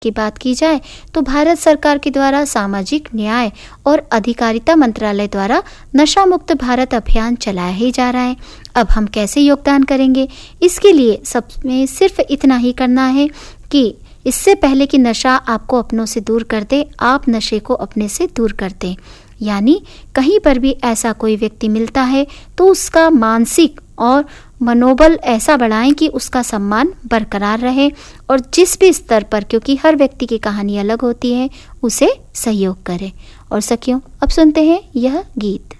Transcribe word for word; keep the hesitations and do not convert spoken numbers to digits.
की बात की जाए तो भारत सरकार के द्वारा सामाजिक न्याय और अधिकारिता मंत्रालय द्वारा नशा मुक्त भारत अभियान चलाया ही जा रहा है। अब हम कैसे योगदान करेंगे, इसके लिए सब में सिर्फ इतना ही करना है कि इससे पहले कि नशा आपको अपनों से दूर कर दे, आप नशे को अपने से दूर कर दें। यानी कहीं पर भी ऐसा कोई व्यक्ति मिलता है तो उसका मानसिक और मनोबल ऐसा बढ़ाएं कि उसका सम्मान बरकरार रहे, और जिस भी स्तर पर, क्योंकि हर व्यक्ति की कहानी अलग होती है, उसे सहयोग करें। और सखियों, अब सुनते हैं यह गीत।